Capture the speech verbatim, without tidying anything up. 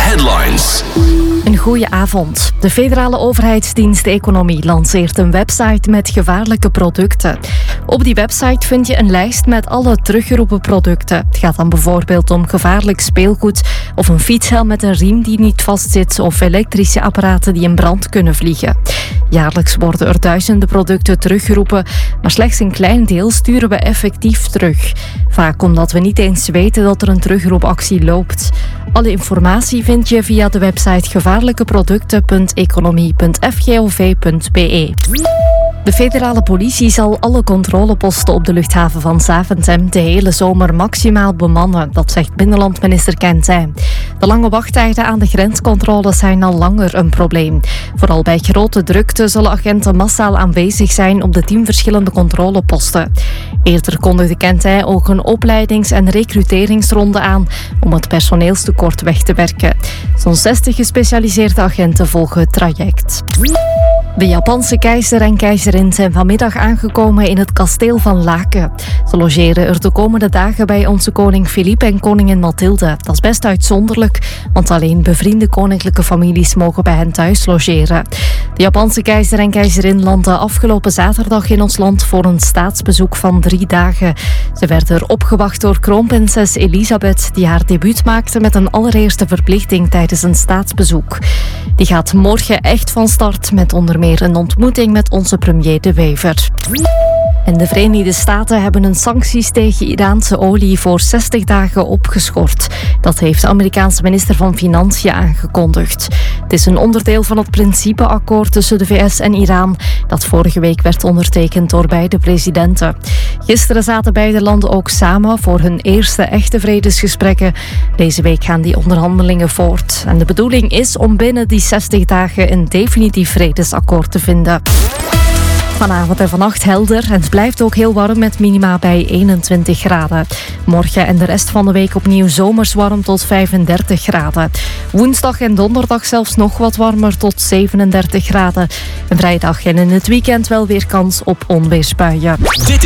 Headlines. Een goeie avond. De federale overheidsdienst Economie lanceert een website met gevaarlijke producten. Op die website vind je een lijst met alle teruggeroepen producten. Het gaat dan bijvoorbeeld om gevaarlijk speelgoed of een fietshelm met een riem die niet vastzit of elektrische apparaten die in brand kunnen vliegen. Jaarlijks worden er duizenden producten teruggeroepen, maar slechts een klein deel sturen we effectief terug. Vaak omdat we niet eens weten dat er een terugroepactie loopt. Alle informatie vind je via de website gevaarlijkeproducten punt economie punt f g o v punt b e. De federale politie zal alle controleposten op de luchthaven van Zaventem de hele zomer maximaal bemannen, dat zegt binnenlandminister Kentijn. De lange wachttijden aan de grenscontroles zijn al langer een probleem. Vooral bij grote drukte zullen agenten massaal aanwezig zijn op de tien verschillende controleposten. Eerder kondigde Kentijn ook een opleidings- en recruteringsronde aan om het personeelstekort weg te werken. Zo'n zestig gespecialiseerde agenten volgen het traject. De Japanse keizer en keizerin zijn vanmiddag aangekomen in het kasteel van Laken. Ze logeren er de komende dagen bij onze koning Filip en koningin Mathilde. Dat is best uitzonderlijk, want alleen bevriende koninklijke families mogen bij hen thuis logeren. De Japanse keizer en keizerin landden afgelopen zaterdag in ons land voor een staatsbezoek van drie dagen. Ze werden er opgewacht door kroonprinses Elisabeth, die haar debuut maakte met een allereerste verplichting tijdens een staatsbezoek. Die gaat morgen echt van start met onder meer een ontmoeting met onze premier De Wever. En de Verenigde Staten hebben hun sancties tegen Iraanse olie voor zestig dagen opgeschort. Dat heeft de Amerikaanse minister van Financiën aangekondigd. Het is een onderdeel van het principeakkoord tussen de V S en Iran, dat vorige week werd ondertekend door beide presidenten. Gisteren zaten beide landen ook samen voor hun eerste echte vredesgesprekken. Deze week gaan die onderhandelingen voort. En de bedoeling is om binnen die zestig dagen een definitief vredesakkoord te vinden. Vanavond en vannacht helder en het blijft ook heel warm met minima bij eenentwintig graden. Morgen en de rest van de week opnieuw zomers warm tot vijfendertig graden. Woensdag en donderdag zelfs nog wat warmer tot zevenendertig graden. En vrijdag en in het weekend wel weer kans op onweersbuien. Dit